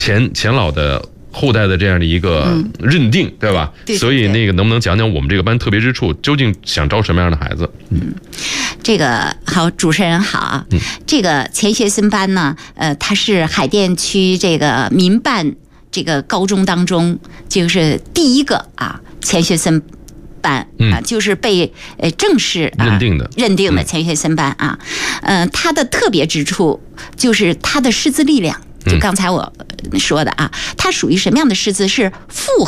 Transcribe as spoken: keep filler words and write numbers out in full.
钱钱老的后代的这样的一个认定，嗯、对吧？ 对对对。 所以那个能不能讲讲我们这个班特别之处，究竟想招什么样的孩子？ 嗯，这个好，主持人好啊。嗯、这个钱学森班呢，呃，它是海淀区这个民办这个高中当中，就是第一个啊钱学森班啊，就是被呃正式、啊、 认定的认定的钱学森班啊。嗯、呃，它的特别之处就是它的师资力量。就刚才我说的啊，它属于什么样的师资？是复